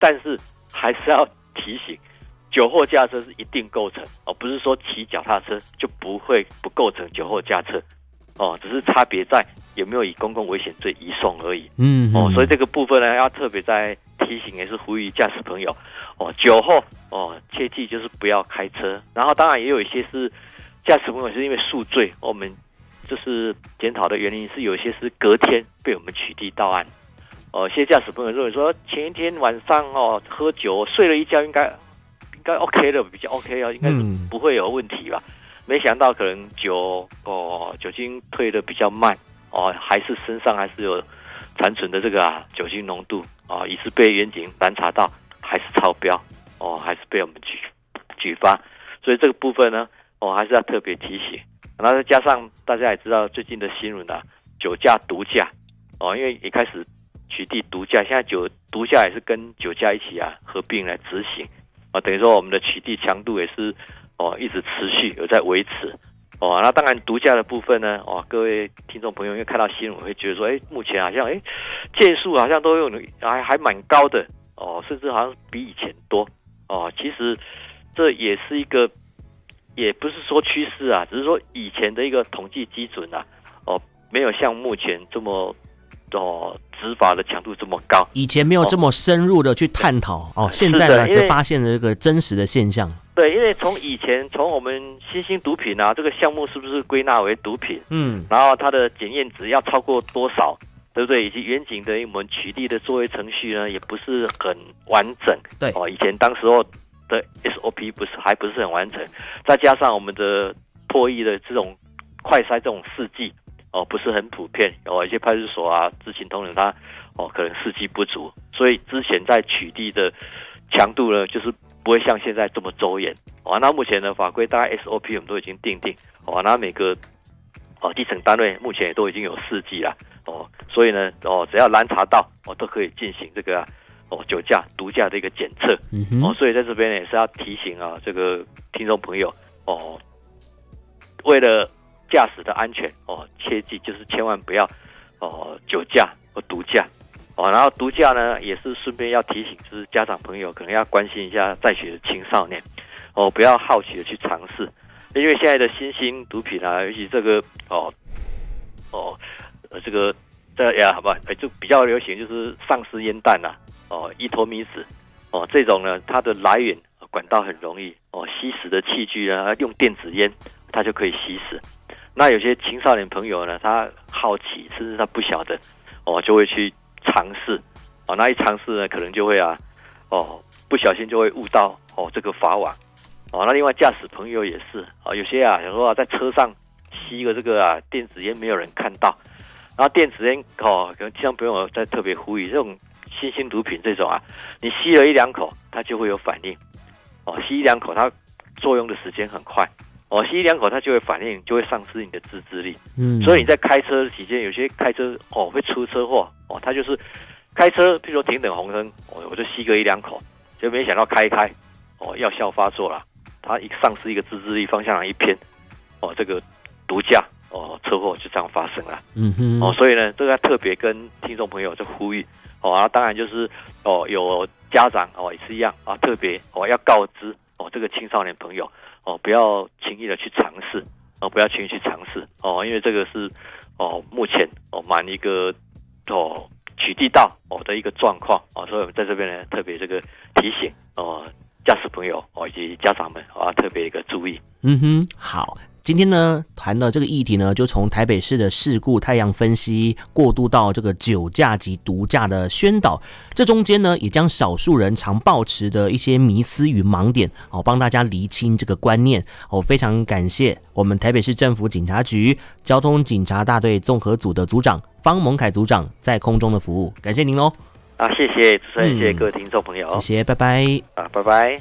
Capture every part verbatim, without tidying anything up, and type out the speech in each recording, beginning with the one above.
但是还是要提醒，酒后驾车是一定构成哦，不是说骑脚踏车就不会不构成酒后驾车哦，只是差别在有没有以公共危险罪移送而已。嗯哦，所以这个部分呢，要特别在提醒，也是呼吁驾驶朋友哦，酒后哦，切记就是不要开车。然后当然也有一些是驾驶朋友是因为宿醉，我们就是检讨的原因是有一些是隔天被我们取缔到案。哦，一些驾驶朋友认为说前一天晚上哦喝酒睡了一觉应该应该 OK 的，比较 OK 啊，应该是不会有问题吧？嗯、没想到可能酒哦酒精退的比较慢哦，还是身上还是有残存的这个啊酒精浓度啊，疑似被员警拦查到，还是超标哦，还是被我们举举发。所以这个部分呢，哦还是要特别提醒。然后再加上大家也知道最近的新闻啊，酒驾、毒驾哦，因为一开始取缔毒驾，现在酒毒驾也是跟酒驾一起啊合并来执行啊，等于说我们的取缔强度也是哦一直持续有在维持哦。那当然毒驾的部分呢，哦各位听众朋友因为看到新闻会觉得说，哎，目前好像哎件数好像都用还还蛮高的哦，甚至好像比以前多哦。其实这也是一个，也不是说趋势啊，只是说以前的一个统计基准啊，哦没有像目前这么。哦，执法的强度这么高， 以前没有这么深入的去探讨 哦, 哦，现在呢就发现了这个真实的现象。 对，因为从以前从我们新兴毒品啊这个项目是不是归纳为毒品，嗯，然后它的检验值要超过多少，对不对？以及远景的我们取缔的作业程序呢，也不是很完整。 对， 哦，以前当时候的 S O P 不是还不是很完整，再加上我们的破译的这种快筛这种试剂。哦，不是很普遍哦，一些派出所啊、知情同仁他哦可能士气不足，所以之前在取缔的强度呢，就是不会像现在这么周延哦。那目前的法规大概 S O P 我们都已经订定哦，那每个哦基层单位目前也都已经有试剂啦哦，所以呢哦只要拦查到哦都可以进行这个、啊、哦酒驾、毒驾的一个检测、嗯、哦，所以在这边呢也是要提醒啊这个听众朋友哦，为了驾驶的安全哦，切记就是千万不要哦酒驾或毒驾哦。然后毒驾呢，也是顺便要提醒，就是家长朋友可能要关心一下在学的青少年哦，不要好奇的去尝试，因为现在的新兴毒品啊，尤其这个哦哦呃这个这呀好吧，就比较流行就是丧尸烟弹呐、啊、哦伊托米子哦这种呢，它的来源管道很容易哦，吸食的器具呢，用电子烟它就可以吸食。那有些青少年朋友呢，他好奇，甚至他不晓得，哦，就会去尝试，哦，那一尝试呢，可能就会啊，哦，不小心就会误到哦这个法网，哦，那另外驾驶朋友也是，啊、哦，有些啊，想说啊，在车上吸一个这个啊电子烟，没有人看到，然后电子烟哦，可能听众朋友在特别呼吁，这种新兴毒品这种啊，你吸了一两口，它就会有反应，哦，吸一两口，它作用的时间很快。哦，吸一两口它就会反应，就会丧失你的自制力。嗯，所以你在开车期间，有些开车哦会出车祸哦，他就是开车，譬如说停等红灯，哦我就吸个一两口，就没想到开一开，哦药效发作了，他一丧失一个自制力，方向盘一偏，哦这个毒驾哦车祸就这样发生了。嗯哼，哦所以呢，这个要特别跟听众朋友就呼吁哦，啊当然就是哦有家长哦也是一样啊，特别哦要告知哦这个青少年朋友。哦，不要轻易的去尝试，哦，不要轻易去尝试，哦，因为这个是哦，目前哦蛮一个哦取缔到哦的一个状况，哦，所以我们在这边呢特别这个提醒哦驾驶朋友哦以及家长们啊特别一个注意。 嗯哼，好。今天呢谈的这个议题呢，就从台北市的事故太阳分析过渡到这个酒驾及毒驾的宣导，这中间呢也将少数人常抱持的一些迷思与盲点哦，帮大家厘清这个观念哦。非常感谢我们台北市政府警察局交通警察大队综合组的组长方蒙凯组长在空中的服务，感谢您喽。 啊，谢谢主持人，谢谢各位听众朋友， 谢谢，拜拜。 啊，拜拜。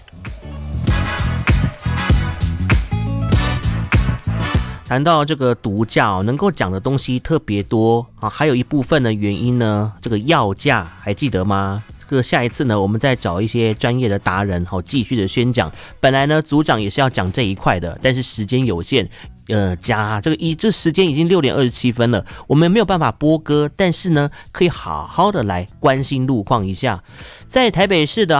谈到这个毒驾哦，能够讲的东西特别多啊，还有一部分的原因呢，这个药驾还记得吗？这个下一次呢，我们再找一些专业的达人好继续的宣讲。本来呢，组长也是要讲这一块的，但是时间有限， 呃家，这个一这时间已经六点二十七分了，我们没有办法播歌，但是呢，可以好好的来关心路况一下。在台北市的